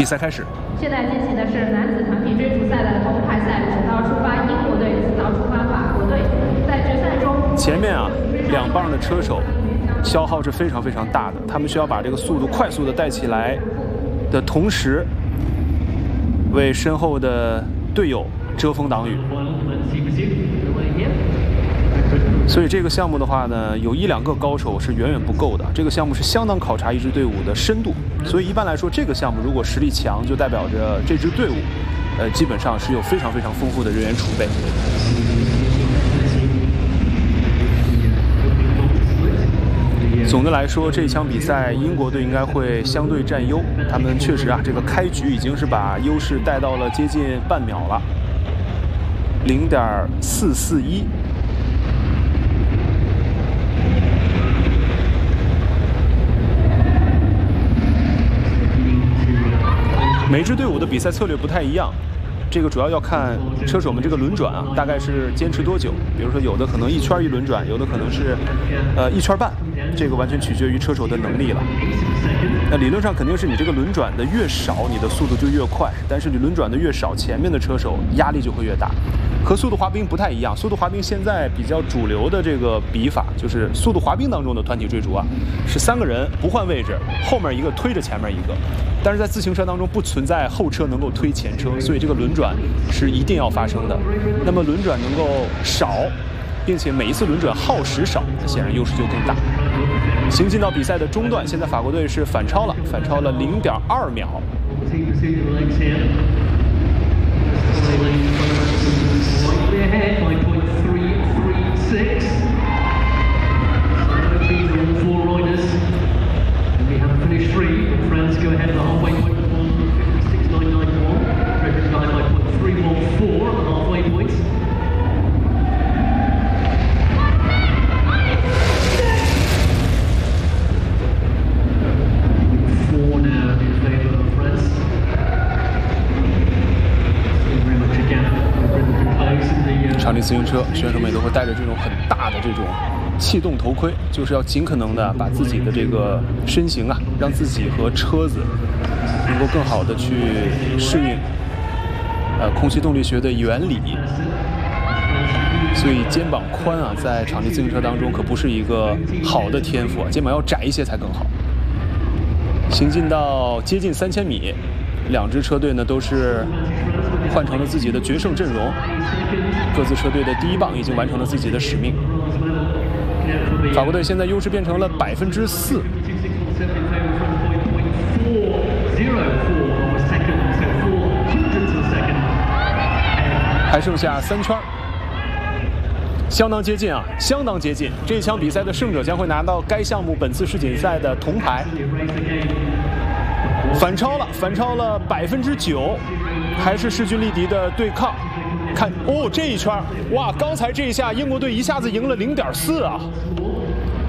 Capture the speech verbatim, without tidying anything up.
比赛开始。 现在进行的是男子团体追逐赛的铜牌赛，主刀出发英国队，次刀出发法国队。在决赛中， 前面啊两棒的车手消耗是非常非常大的，他们需要把这个速度快速的带起来的同时，为身后的队友遮风挡雨。所以这个项目的话呢，有一两个高手是远远不够的。这个项目是相当考察一支队伍的深度，所以一般来说，这个项目如果实力强，就代表着这支队伍，呃，基本上是有非常非常丰富的人员储备。总的来说，这场比赛英国队应该会相对占优。他们确实啊，这个开局已经是把优势带到了接近半秒了，零点四四一。每支队伍的比赛策略不太一样，这个主要要看车手们这个轮转啊，大概是坚持多久。比如说，有的可能一圈一轮转，有的可能是呃一圈半，这个完全取决于车手的能力了。那理论上肯定是你这个轮转的越少，你的速度就越快，但是你轮转的越少，前面的车手压力就会越大。和速度滑冰不太一样，速度滑冰现在比较主流的这个比法就是速度滑冰当中的团体追逐啊，是三个人不换位置，后面一个推着前面一个。但是在自行车当中不存在后车能够推前车，所以这个轮转是一定要发生的。那么轮转能够少，并且每一次轮转耗时少，显然优势就更大。行进到比赛的中段，现在法国队是反超了，反超了零点二秒。场地自行车选手们也都会戴着这种很大的这种气动头盔，就是要尽可能的把自己的这个身形啊，让自己和车子能够更好的去适应呃空气动力学的原理。所以肩膀宽啊，在场地自行车当中可不是一个好的天赋啊，肩膀要窄一些才更好。行进到接近三千米，两支车队呢都是换成了自己的决胜阵容，各自车队的第一棒已经完成了自己的使命。法国队现在优势变成了百分之四，还剩下三圈，相当接近啊，相当接近。这一场比赛的胜者将会拿到该项目本次世锦赛的铜牌。反超了，反超了百分之九，还是势均力敌的对抗。看哦，这一圈，哇，刚才这一下英国队一下子赢了零点四啊！